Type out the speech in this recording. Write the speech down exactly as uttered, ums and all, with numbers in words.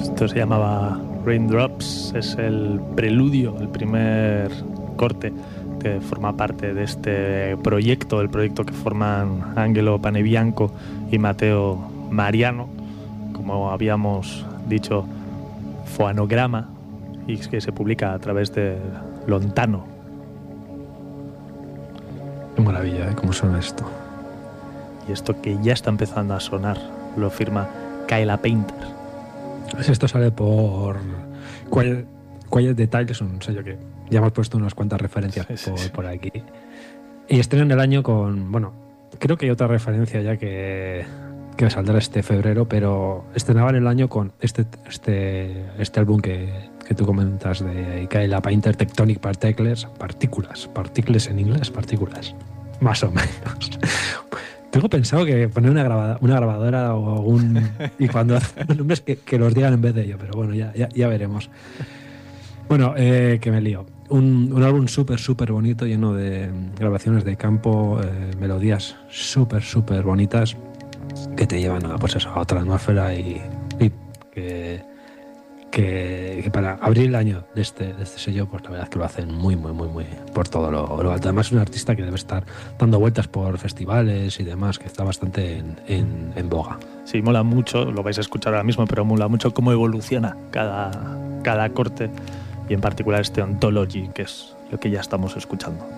Esto se llamaba Raindrops, es el preludio, el primer corte que forma parte de este proyecto, el proyecto que forman Angelo Panebianco y Matteo Mariano, como habíamos dicho, Foanograma, y que se publica a través de Lontano. Qué maravilla, ¿eh? ¿Cómo suena esto? Y esto que ya está empezando a sonar lo firma Kyla Painter. Esto sale por Quiet, Quiet Detail, es un sello que ya hemos puesto unas cuantas referencias sí, sí, por, sí. por aquí. Y estrenan el año con, bueno, creo que hay otra referencia ya que, que saldrá este febrero, pero estrenaban el año con este este este álbum que, que tú comentas de Kyla Painter, Tectonic Particles, partículas, partículas en inglés, partículas, más o menos. Tengo pensado que poner una, grabada, una grabadora o un... y cuando hacen los nombres que, que los digan en vez de ello, pero bueno, ya, ya, ya veremos. Bueno, eh, que me lío. Un, un álbum súper, súper bonito, lleno de grabaciones de campo, eh, melodías súper, súper bonitas que te llevan a, pues eso, a otra atmósfera y, y que, que, que para abrir el año de este, de este sello, pues la verdad es que lo hacen muy, muy, muy, muy por todo lo, lo alto. Además es un artista que debe estar dando vueltas por festivales y demás, que está bastante en, en, en boga. Sí, mola mucho, lo vais a escuchar ahora mismo, pero mola mucho cómo evoluciona cada, cada corte, y en particular este Ontology, que es lo que ya estamos escuchando.